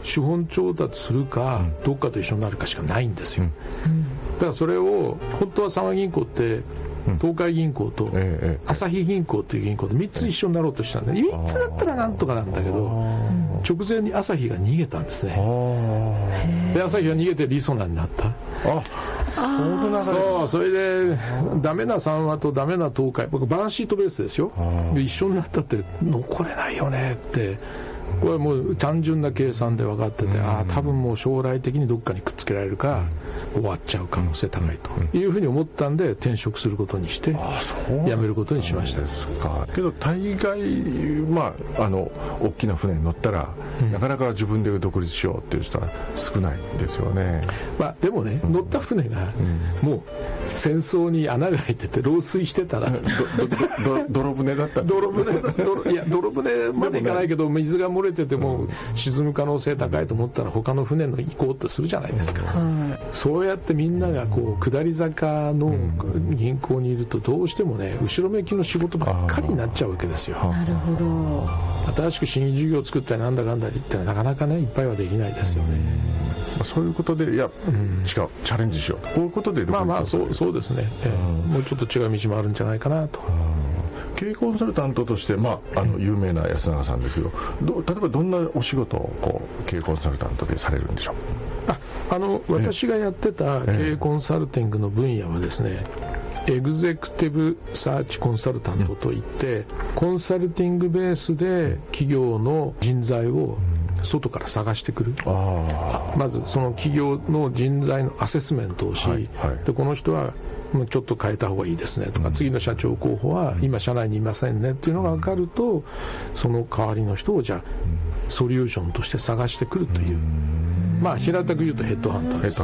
資本調達するか、どっかと一緒になるかしかないんですよ、だからそれを本当は三和銀行って東海銀行と朝日銀行という銀行と3つ一緒になろうとしたんで、3つだったらなんとかなんだけど、直前に朝日が逃げたんですね。で朝日が逃げてりそなになった。そう、それでダメな三和とダメな東海、僕バランスシートベースですよ。一緒になったって残れないよねって、これはもう単純な計算で分かってて、多分もう将来的にどっかにくっつけられるか終わっちゃう可能性高いというふうに思ったんで、転職することにして辞めることにしました。 ですか。けど大概大きな船に乗ったら、なかなか自分で独立しようっていう人は少ないですよね。 でもね、乗った船がもう戦争に穴が開いてて漏水してたら泥船だった泥船までいかないけど、水が漏れてても沈む可能性高いと思ったら他の船の行こうとするじゃないですか、そうやってみんながこう下り坂の銀行にいると、どうしてもね後ろめきの仕事ばっかりになっちゃうわけですよ。 なるほど。 新しく新事業を作ったりなんだかんだりってなかなかねいっぱいはできないですよね。 そういうことで違うチャレンジしようと、こういうことでそうですね、もうちょっと違う道もあるんじゃないかなと。 経営コンサルタントとして、有名な安永さんですけど、例えばどんなお仕事を経営コンサルタントでされるんでしょう。 私がやってた経営コンサルティングの分野はですね、エグゼクティブサーチコンサルタントといって、コンサルティングベースで企業の人材を外から探してくる。まずその企業の人材のアセスメントをし、でこの人はちょっと変えた方がいいですねとか、次の社長候補は今社内にいませんねっていうのが分かると、その代わりの人をじゃあソリューションとして探してくるという、平たく言うとヘッドハンターです。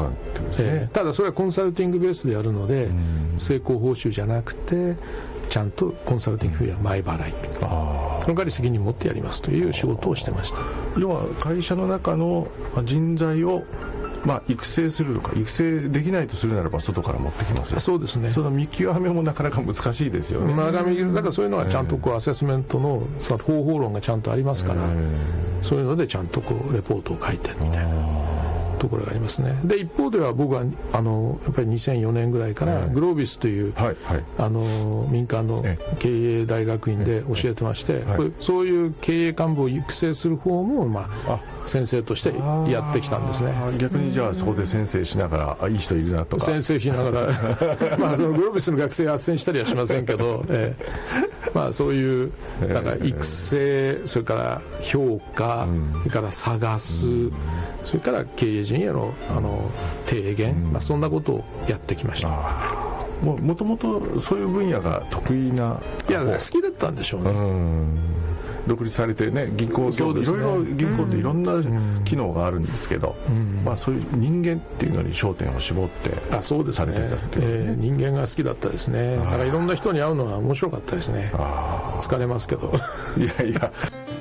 ただそれはコンサルティングベースでやるので、成功報酬じゃなくてちゃんとコンサルティング費は前払い、その代わり責任持ってやりますという仕事をしてました。 要は会社の中の人材を育成するとか、育成できないとするならば外から持ってきますよ。 そうですね。 その見極めもなかなか難しいですよね。 だからそういうのはちゃんとアセスメントのその方法論がちゃんとありますから、そういうのでちゃんとレポートを書いてみたいなところがありますね。で一方では僕はやっぱり2004年ぐらいからグロービスという、民間の経営大学院で教えてまして、そういう経営幹部を育成する方も先生としてやってきたんですね。 逆にじゃあそこで先生しながらいい人いるなとか、 先生しながらそのグロービスの学生は斡旋したりはしませんけど、そういうだから育成、それから評価、それから探す、それから経営陣への提言、そんなことをやってきました。 もともとそういう分野が得意な、 いや好きだったんでしょうね。 独立されてね、銀行業、いろいろ銀行っていろんな機能があるんですけど、そういう人間っていうのに焦点を絞ってされていたっていう、 人間が好きだったですね。だからいろんな人に会うのは面白かったですね。疲れますけど。 いや